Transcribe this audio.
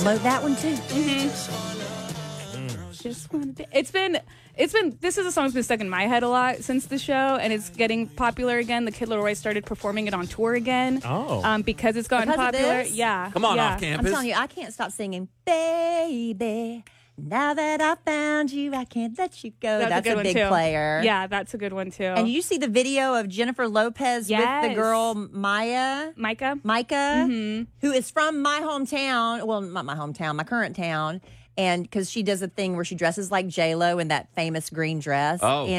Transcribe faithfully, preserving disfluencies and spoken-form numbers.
download that one too. Just wanna da- It's been, it's been. This is a song that's been stuck in my head a lot since the show, and it's getting popular again. The Kid Laroi started performing it on tour again. Oh. um, because it's gotten Because of popular. this? Yeah, Come on, yeah. off I'm campus. telling you, I can't stop singing, baby. Now that I found you, I can't let you go. That's, That's, a, good a one big too. player. Yeah, that's a good one too. And you see the video of Jennifer Lopez with the Yes. girl Maya, Micah. Micah, Mm-hmm. who is from my hometown. Well, not my hometown, my current town. And because she does a thing where she dresses like J Lo in that famous green dress. Oh.